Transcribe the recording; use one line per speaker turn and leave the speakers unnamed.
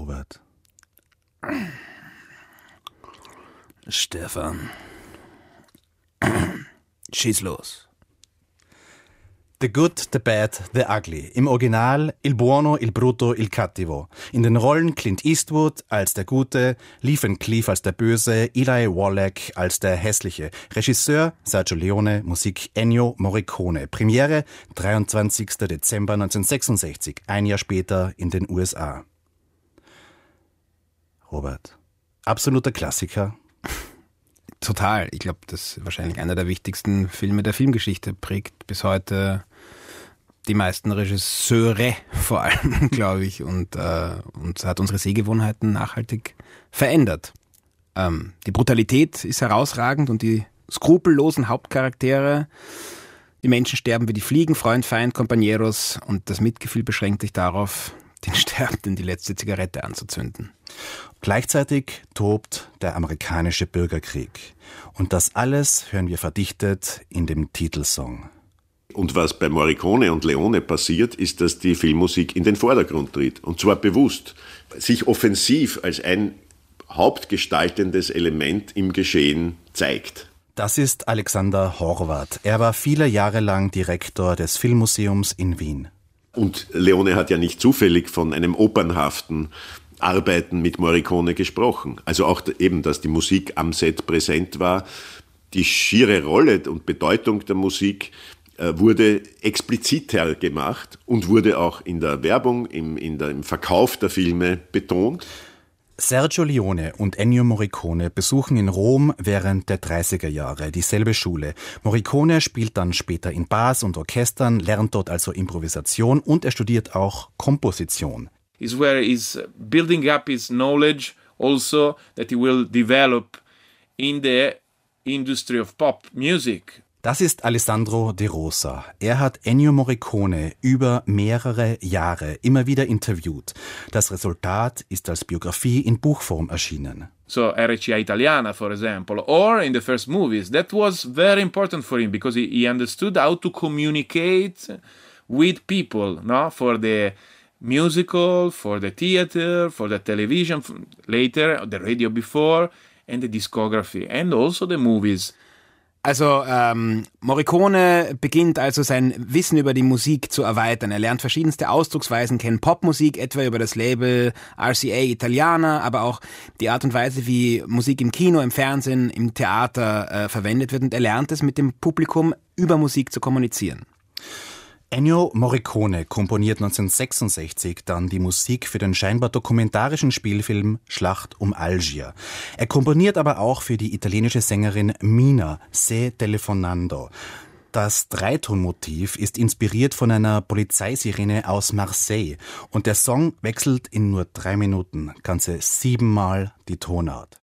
Robert. Stefan. Schieß los. The Good, The Bad, The Ugly. Im Original Il Buono, Il Brutto, Il Cattivo. In den Rollen Clint Eastwood als der Gute, Lee Van Cleef als der Böse, Eli Wallach als der Hässliche. Regisseur Sergio Leone, Musik Ennio Morricone. Premiere 23. Dezember 1966, ein Jahr später in den USA. Robert, absoluter Klassiker.
Total. Ich glaube, das ist wahrscheinlich einer der wichtigsten Filme der Filmgeschichte. Prägt bis heute die meisten Regisseure vor allem, glaube ich, und hat unsere Sehgewohnheiten nachhaltig verändert. Die Brutalität ist herausragend und die skrupellosen Hauptcharaktere. Die Menschen sterben wie die Fliegen, Freund, Feind, Compañeros, und das Mitgefühl beschränkt sich darauf, den Sterbenden die letzte Zigarette anzuzünden.
Gleichzeitig tobt der amerikanische Bürgerkrieg. Und das alles hören wir verdichtet in dem Titelsong.
Und was bei Morricone und Leone passiert, ist, dass die Filmmusik in den Vordergrund tritt. Und zwar bewusst. Sich offensiv als ein hauptgestaltendes Element im Geschehen zeigt.
Das ist Alexander Horvath. Er war viele Jahre lang Direktor des Filmmuseums in Wien.
Und Leone hat ja nicht zufällig von einem opernhaften Arbeiten mit Morricone gesprochen. Also auch eben, dass die Musik am Set präsent war. Die schiere Rolle und Bedeutung der Musik wurde expliziter gemacht und wurde auch in der Werbung, im Verkauf der Filme betont.
Sergio Leone und Ennio Morricone besuchen in Rom während der 30er Jahre dieselbe Schule. Morricone spielt dann später in Bars und Orchestern, lernt dort also Improvisation und er studiert auch Komposition.
Is where he's building up his knowledge also that he will develop in the industry of pop music.
Das ist Alessandro De Rosa. Er hat Ennio Morricone über mehrere Jahre immer wieder interviewt. Das Resultat ist als Biografie in Buchform erschienen.
So RCA Italiana, for example, or in the first movies. That was very important for him because he understood how to communicate with people, no? For the musical, for the theater, for the television, later, the radio before, and the discography, and also the movies.
Also Morricone beginnt also sein Wissen über die Musik zu erweitern. Er lernt verschiedenste Ausdrucksweisen kennen, Popmusik etwa über das Label RCA Italiana, aber auch die Art und Weise, wie Musik im Kino, im Fernsehen, im Theater verwendet wird. Und er lernt es, mit dem Publikum über Musik zu kommunizieren.
Ennio Morricone komponiert 1966 dann die Musik für den scheinbar dokumentarischen Spielfilm Schlacht um Algier. Er komponiert aber auch für die italienische Sängerin Mina, Se telefonando. Das Dreitonmotiv ist inspiriert von einer Polizeisirene aus Marseille und der Song wechselt in nur 3 Minuten ganze 7-mal die Tonart.